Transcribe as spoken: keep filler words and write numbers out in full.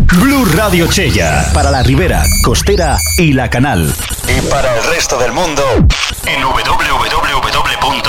Blue Radio Chella. Para la Ribera, Costera y La Canal. Y para el resto del mundo, en doble u doble u doble u punto